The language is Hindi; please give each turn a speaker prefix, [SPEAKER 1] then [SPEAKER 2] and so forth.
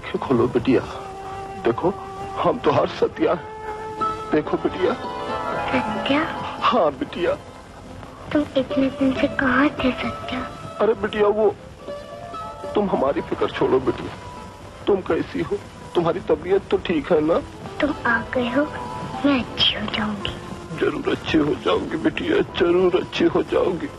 [SPEAKER 1] आंखें खोलो बिटिया, देखो हम तो हर सत्या है। देखो बिटिया।
[SPEAKER 2] सत्या?
[SPEAKER 1] हाँ बिटिया।
[SPEAKER 2] तुम इतने दिन से कहाँ थे सत्या?
[SPEAKER 1] अरे बिटिया वो तुम हमारी फिक्र छोड़ो बिटिया, तुम कैसी हो, तुम्हारी तबीयत तो ठीक है ना?
[SPEAKER 2] तुम आ गए हो, मैं अच्छी हो जाऊंगी।
[SPEAKER 1] जरूर अच्छी हो जाओगी बिटिया, जरूर अच्छी हो जाओगी।